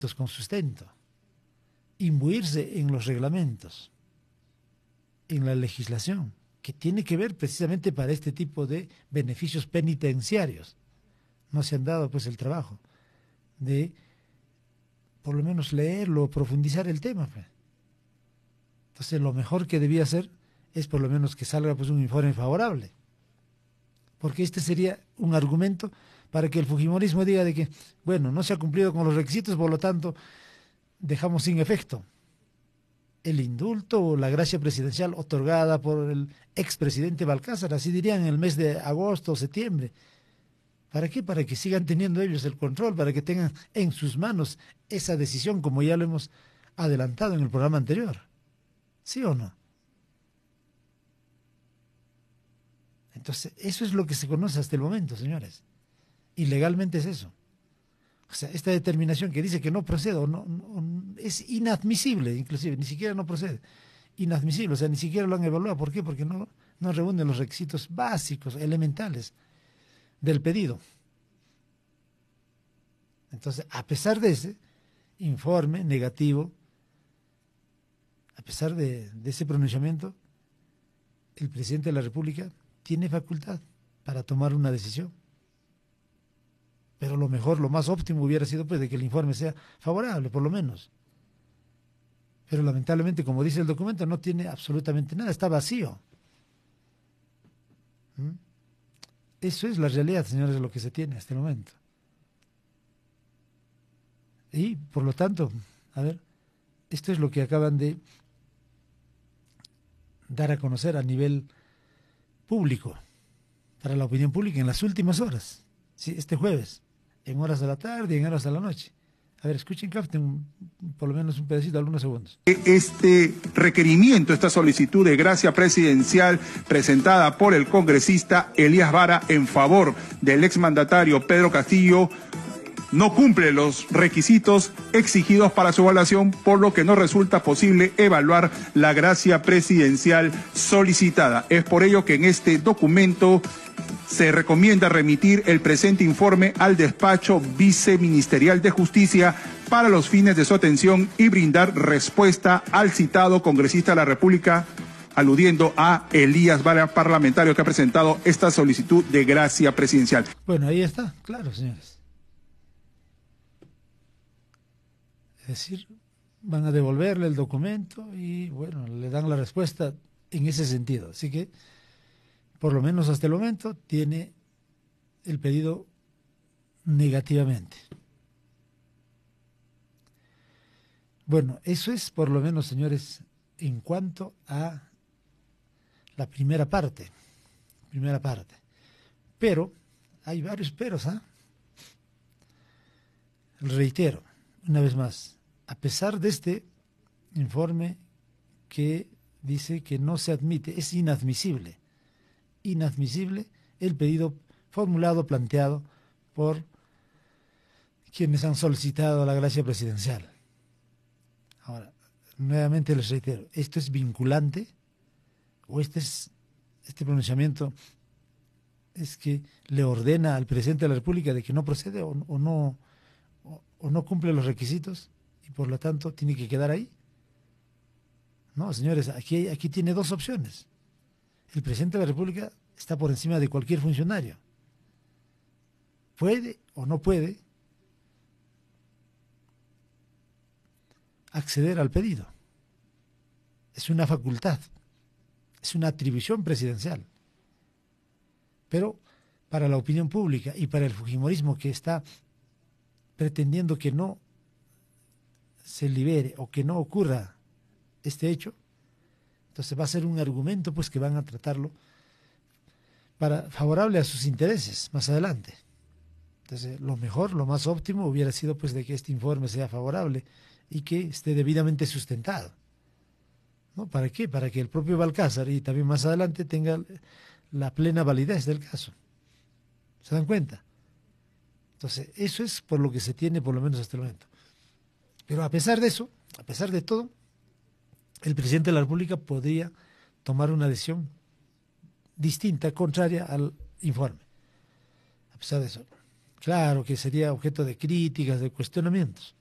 con sustento, imbuirse en los reglamentos, en la legislación, que tiene que ver precisamente para este tipo de beneficios penitenciarios. No se han dado pues el trabajo de por lo menos leerlo, profundizar el tema. Pues. Entonces lo mejor que debía hacer es por lo menos que salga pues un informe favorable. Porque este sería un argumento para que el fujimorismo diga de que, bueno, no se ha cumplido con los requisitos, por lo tanto, dejamos sin efecto el indulto o la gracia presidencial otorgada por el expresidente Balcázar, así dirían en el mes de agosto o septiembre. ¿Para qué? Para que sigan teniendo ellos el control, para que tengan en sus manos esa decisión, como ya lo hemos adelantado en el programa anterior. ¿Sí o no? Entonces, eso es lo que se conoce hasta el momento, señores. Y legalmente es eso. O sea, esta determinación que dice que no procede o no, es inadmisible, inclusive, ni siquiera no procede. Inadmisible, o sea, ni siquiera lo han evaluado. ¿Por qué? Porque no reúne los requisitos básicos, elementales del pedido. Entonces, a pesar de ese informe negativo, a pesar de ese pronunciamiento, el presidente de la República tiene facultad para tomar una decisión. Pero lo mejor, lo más óptimo hubiera sido pues de que el informe sea favorable, por lo menos. Pero lamentablemente, como dice el documento, no tiene absolutamente nada, está vacío. Eso es la realidad, señores, de lo que se tiene hasta el momento. Y, por lo tanto, a ver, esto es lo que acaban de dar a conocer a nivel público, para la opinión pública en las últimas horas, ¿sí? Este jueves, en horas de la tarde y en horas de la noche. A ver, escuchen, capten por lo menos un pedacito, algunos segundos. Este requerimiento, esta solicitud de gracia presidencial presentada por el congresista Elías Vara en favor del exmandatario Pedro Castillo no cumple los requisitos exigidos para su evaluación, por lo que no resulta posible evaluar la gracia presidencial solicitada. Es por ello que en este documento se recomienda remitir el presente informe al despacho viceministerial de Justicia para los fines de su atención y brindar respuesta al citado congresista de la República, aludiendo a Elías Vara, parlamentario que ha presentado esta solicitud de gracia presidencial. Bueno, ahí está, claro, señores. Es decir, van a devolverle el documento y, bueno, le dan la respuesta en ese sentido. Así que, por lo menos hasta el momento, tiene el pedido negativamente. Bueno, eso es por lo menos, señores, en cuanto a la primera parte. Pero, hay varios peros, ¿ah? Reitero, una vez más, a pesar de este informe que dice que no se admite, es inadmisible el pedido formulado, planteado por quienes han solicitado la gracia presidencial. Ahora, nuevamente les reitero, ¿esto es vinculante? ¿O este pronunciamiento es que le ordena al presidente de la República de que no procede o no cumple los requisitos y por lo tanto tiene que quedar ahí? No, señores, aquí tiene dos opciones. El presidente de la República está por encima de cualquier funcionario. Puede o no puede acceder al pedido. Es una facultad, es una atribución presidencial. Pero para la opinión pública y para el fujimorismo, que está pretendiendo que no se libere o que no ocurra este hecho, entonces va a ser un argumento pues que van a tratarlo favorable a sus intereses más adelante. Entonces lo mejor, lo más óptimo hubiera sido pues de que este informe sea favorable y que esté debidamente sustentado, ¿no? ¿Para qué? Para que el propio Balcázar y también más adelante tenga la plena validez del caso. ¿Se dan cuenta? Entonces eso es por lo que se tiene por lo menos hasta el momento. Pero a pesar de eso, a pesar de todo, el presidente de la República podría tomar una decisión distinta, contraria al informe. A pesar de eso, claro que sería objeto de críticas, de cuestionamientos.